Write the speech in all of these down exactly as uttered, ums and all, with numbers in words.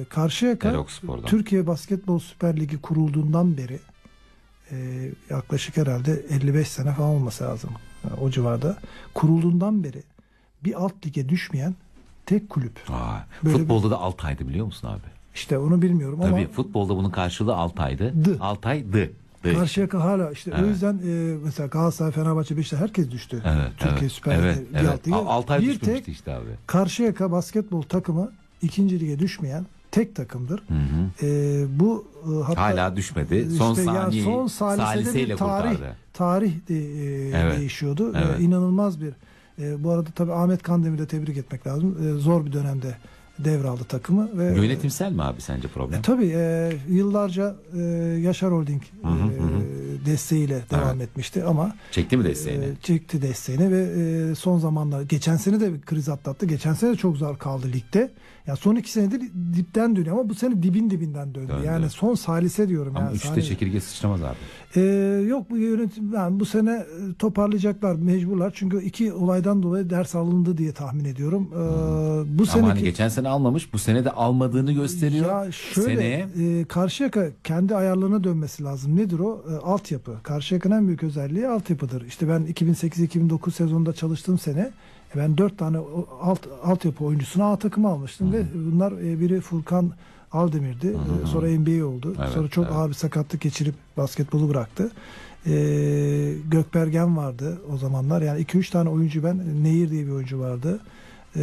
Karşıyaka Erokspor'dan. Türkiye Basketbol Süper Ligi kurulduğundan beri e, yaklaşık herhalde elli beş sene falan olması lazım. Yani o civarda. Kurulduğundan beri bir alt lige düşmeyen tek kulüp. Aa, Böyle futbolda bir, da Altay'dı biliyor musun abi? İşte onu bilmiyorum Tabii, ama. futbolda bunun karşılığı Altay'dı. Dı. Altay'dı. Karşıyaka hala işte Evet. o yüzden e, mesela Galatasaray, Fenerbahçe, Beşiktaş herkes düştü. Evet, Türkiye evet, Süper evet, Lig'de evet. bir alt lige. Altay Bir düşmemişti tek işte abi. Karşıyaka basketbol takımı ikinci lige düşmeyen tek takımdır. Hı hı. E, bu e, hatta Hala düşmedi. Son işte yani saniye son salisede saliseyle bir tarih kurtardı. tarih de, e, Evet, değişiyordu. evet. E, inanılmaz bir. E, bu arada tabii Ahmet Kandemir'i de tebrik etmek lazım. E, zor bir dönemde devraldı takımı ve Yönetimsel mi abi sence problem? E, tabii e, yıllarca e, Yaşar Holding Hı hı, e, hı. desteğiyle devam Evet. etmişti ama Çekti mi desteğini? e, çekti desteğini ve e, son zamanlar geçen sene de bir kriz atlattı. Geçen sene de çok zor kaldı ligde. Ya son iki senedir dipten dönüyor ama bu sene dibin dibinden döndü. Döndü. Yani son salise diyorum. Ama yani, üçte saniye. çekirge sıçramaz abi. Ee, yok bu yönetim yani bu sene e, toparlayacaklar mecburlar çünkü iki olaydan dolayı ders alındı diye tahmin ediyorum. Ee, bu Ama seneki hani geçen sene almamış, bu sene de almadığını gösteriyor. ya şöyle Seneye e, Karşıyaka kendi ayarlarına dönmesi lazım. Nedir o? E, altyapı. Karşıyaka'nın en büyük özelliği altyapıdır. İşte ben iki bin sekiz iki bin dokuz sezonunda çalıştığım sene e, ben dört tane o- alt altyapı oyuncusunu A takıma almıştım Hı hı. ve bunlar e, biri Furkan Aldemir'di. Hı hı. E, sonra N B A oldu. Evet, sonra çok evet. ağır bir sakatlık geçirip basketbolu bıraktı. E, Gökbergen vardı o zamanlar. Yani iki üç tane oyuncu ben. Nehir diye bir oyuncu vardı. E,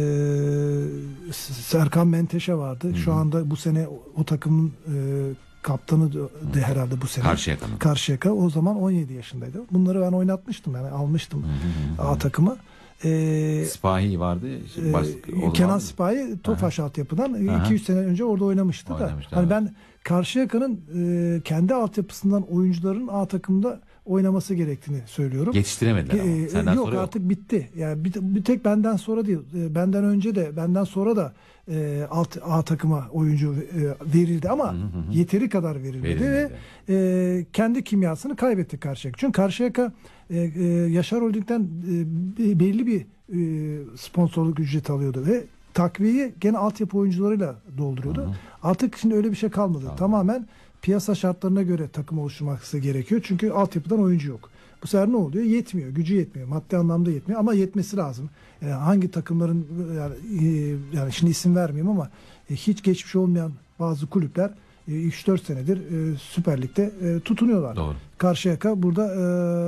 Serkan Menteşe vardı. Hı hı. Şu anda bu sene o, o takımın e, kaptanı de herhalde bu sene. Karşıyaka'nın. Karşıyaka. O zaman on yedi yaşındaydı. Bunları ben oynatmıştım yani almıştım Hı hı hı hı. A takıma. E, Sipahi vardı. Şimdi baş- ee, o Kenan zaman- Sipahi Tofaş altyapıdan Aha. iki üç sene önce orada oynamıştı Oynamıştı, da. Hani evet. ben Karşıyaka'nın e, kendi altyapısından oyuncuların A takımda oynaması gerektiğini söylüyorum. Yetiştiremediler ama. Ee, Senden yok sonra yok. artık bitti. Yani bir, bir tek benden sonra değil. e, Benden önce de benden sonra da e, alt A takıma oyuncu e, verildi ama Hı hı hı. yeteri kadar verilmedi, Verilmedi. ve e, kendi kimyasını kaybetti Karşıyaka. Çünkü Karşıyaka e, e, Yaşar Holding'den e, belli bir e, sponsorluk ücreti alıyordu ve takviyeyi gene altyapı oyuncularıyla dolduruyordu. Hı hı. Artık şimdi öyle bir şey kalmadı. Tamam. Tamamen piyasa şartlarına göre takım oluşturması gerekiyor. Çünkü altyapıdan oyuncu yok. Bu sefer ne oluyor? Yetmiyor. Gücü yetmiyor. Maddi anlamda yetmiyor ama yetmesi lazım. E, hangi takımların yani, e, yani şimdi isim vermeyeyim ama e, hiç geçmiş olmayan bazı kulüpler e, üç dört senedir e, Süper Lig'de e, tutunuyorlar. Doğru. Karşıyaka burada e,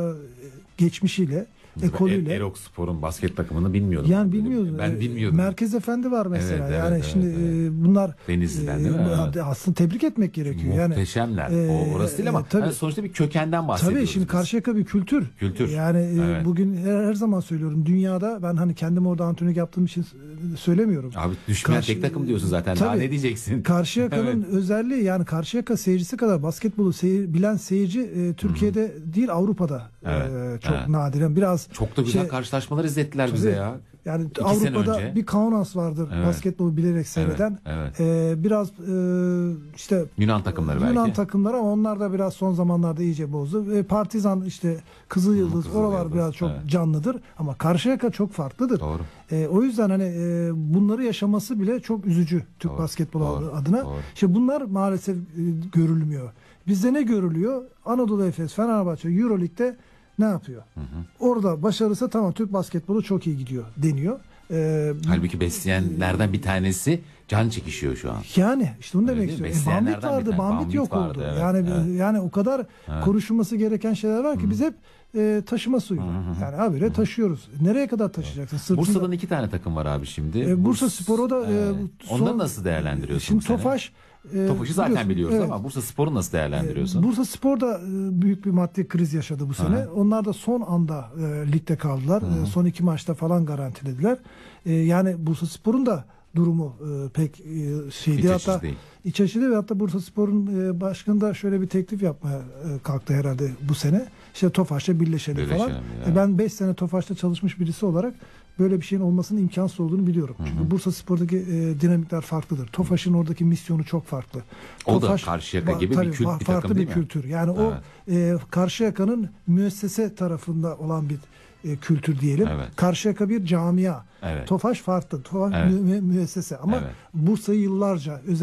geçmişiyle, ekolüyle. Er- Erokspor'un basket takımını bilmiyordum. Yani bilmiyordum. Ben Ee, bilmiyordum. Merkez Efendi var mesela. Evet, evet, yani evet, şimdi evet. e, bunlar Denizli'den e, değil mi? bu- Evet. aslında tebrik etmek gerekiyor. Yani Muhteşemler. e, o orası değil ama e, tabii. hani sonuçta bir kökenden bahsediyoruz. tabii şimdi biz. Karşıyaka bir kültür. Kültür. Yani e, Evet. bugün her, her zaman söylüyorum dünyada ben hani kendim orada antrenörlük yaptığım için e, söylemiyorum. Abi düşmeyen Karşı- tek takım diyorsun zaten. Daha Tabii. ne diyeceksin? Karşıyaka'nın Evet. özelliği yani Karşıyaka seyircisi kadar basketbolu seyir, bilen seyirci e, Türkiye'de değil Avrupa'da Evet, e, çok evet. nadiren. Biraz Çok da güzel şey- karşılaşmalar izlettiler Tabii. bize ya. Yani İki sene Avrupa'da önce. bir Kaunas vardır Evet. basketbolu bilerek seyreden. evet. Ee, biraz e, işte Yunan takımları Yunan belki. takımları ama onlar da biraz son zamanlarda iyice bozdu. Ve Partizan işte Kızıl Yıldız Kızıl oralar Yıldız, biraz çok evet. canlıdır ama Karşıyaka çok farklıdır. Doğru. Ee, o yüzden hani e, bunları yaşaması bile çok üzücü Türk Doğru, basketbolu doğru, adına. doğru. İşte bunlar maalesef e, görülmüyor. Bizde ne görülüyor? Anadolu Efes, Fenerbahçe, Euroleague'de ne yapıyor? Hı hı. Orada başarırsa tamam Türk basketbolu çok iyi gidiyor deniyor. Ee, Halbuki besleyenlerden bir tanesi can çekişiyor şu an. Yani işte onu Öyle demek değil mi? istiyorum. E, Bambit Besleyenlerden bir vardı, tane. Bambit Bambit yok vardı, oldu. evet, yani evet. yani o kadar Evet. konuşulması gereken şeyler var ki biz hep e, taşıma suyu. Hı hı. Yani habire taşıyoruz. Nereye kadar taşıyacaksın? Sırtında- Bursa'dan iki tane takım var abi şimdi. E, Bursa Burs- Spor'u da e, Evet. son- Onları nasıl değerlendiriyorsun Şimdi bu sene? Tofaş e, Tofaş'ı zaten biliyorsun, biliyoruz evet. ama Bursa Spor'u nasıl değerlendiriyorsun? E, Bursa Spor da e, büyük bir maddi kriz yaşadı bu sene. Aha. Onlar da son anda e, ligde kaldılar. Hı. E, son iki maçta falan garantilediler. E, yani Bursa Spor'un da durumu e, pek e, şeydi. İç açıcı hatta değil. İç açıcı ve hatta Bursa Spor'un e, başkanı da şöyle bir teklif yapmaya e, kalktı herhalde bu sene. İşte Tofaş'la birleşelim, falan. Birleşelim ya. E, ben beş sene Tofaş'ta çalışmış birisi olarak böyle bir şeyin olmasının imkansız olduğunu biliyorum. Hı hı. Çünkü Bursa Spor'daki e, dinamikler farklıdır. Tofaş'ın oradaki misyonu çok farklı. O da Tofaş, Karşıyaka ba- gibi bir tabii, kült fa- bir farklı takım değil bir mi? kültür. Yani o e, Karşıyaka'nın müessese tarafında olan bir e, kültür diyelim. Evet. Karşıyaka bir camia. Evet. Tofaş farklı. Tofaş Evet. mü- mü- müessese. Ama Evet. Bursa'yı yıllarca